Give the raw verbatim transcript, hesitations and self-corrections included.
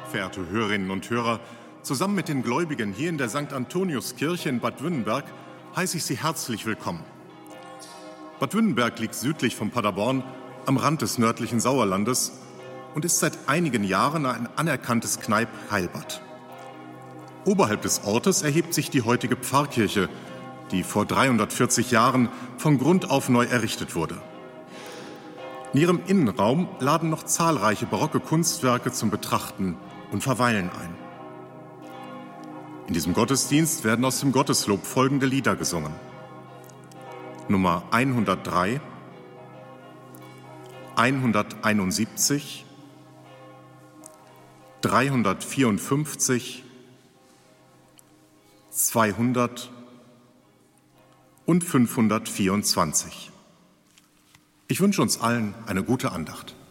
Verehrte Hörerinnen und Hörer, zusammen mit den Gläubigen hier in der Sankt Antoniuskirche in Bad Wünnenberg heiße ich Sie herzlich willkommen. Bad Wünnenberg liegt südlich von Paderborn am Rand des nördlichen Sauerlandes und ist seit einigen Jahren ein anerkanntes Kneipp-Heilbad. Oberhalb des Ortes erhebt sich die heutige Pfarrkirche, die vor dreihundertvierzig Jahren von Grund auf neu errichtet wurde. In ihrem Innenraum laden noch zahlreiche barocke Kunstwerke zum Betrachten und Verweilen ein. In diesem Gottesdienst werden aus dem Gotteslob folgende Lieder gesungen: Nummer hundertdrei, hunderteinundsiebzig, dreihundertvierundfünfzig, zweihundert und fünfhundertvierundzwanzig. Ich wünsche uns allen eine gute Andacht.